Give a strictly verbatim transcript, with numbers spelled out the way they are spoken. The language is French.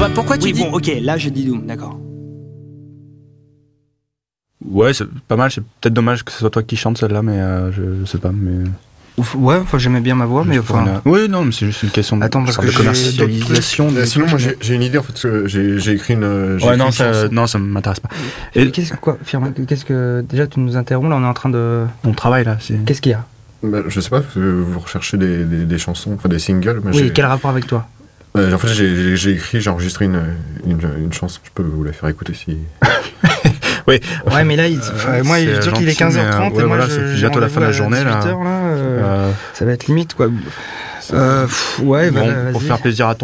bah pourquoi tu Oui, dis... bon, ok, là je dis Doom, d'accord. Ouais, c'est pas mal. C'est peut-être dommage que ce soit toi qui chante celle-là, mais euh, je, je sais pas. Mais Ouf, ouais, enfin, j'aimais bien ma voix, mais enfin. Une... Oui, non, mais c'est juste une question de, Attends, parce que de j'ai commercialisation. Euh, sinon, moi, j'ai, j'ai une idée en fait. Parce que j'ai, j'ai écrit une. J'ai Ouais, écrit non, une ça, chanson. non, ça m'intéresse pas. Et qu'est-ce que quoi, Firmin, qu'est-ce que déjà tu nous interromps là, on est en train de. On travaille là. C'est... Qu'est-ce qu'il y a? Bah, je sais pas, parce que vous recherchez des, des, des chansons, enfin des singles. Mais Oui, j'ai... quel rapport avec toi? Euh, en fait, j'ai, j'ai, j'ai écrit, j'ai enregistré une, une, une chanson. Je peux vous la faire écouter si. Oui. Ouais, mais là, il, euh, moi, c'est je dis qu'il gentil, est quinze heures trente mais, et ouais, moi, voilà, je, c'est j'ai bientôt la fin de la rendez-vous à journée là. dix-huit heures, là euh, Euh, ça va être limite quoi. Euh, pff, ouais, bon, bah, pour vas-y. faire plaisir à ton